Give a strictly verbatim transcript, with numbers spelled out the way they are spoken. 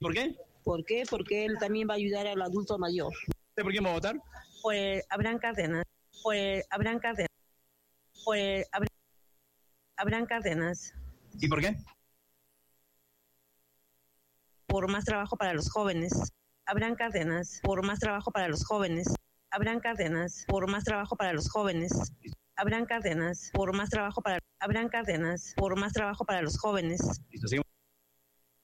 ¿Por qué? ¿Por qué? Porque él también va a ayudar al adulto mayor. ¿Usted por quién va a votar? Pues Abraham Cárdenas. Pues Abraham Cárdenas. Pues Abraham, Abraham Cárdenas. ¿Y por qué? Por más trabajo para los jóvenes. Abraham Cárdenas. Por más trabajo para los jóvenes. Abraham Cárdenas. Por más trabajo para los jóvenes. Abraham Cárdenas. Por más trabajo para Abraham Cárdenas. Por más trabajo para los jóvenes. Listo, seguimos.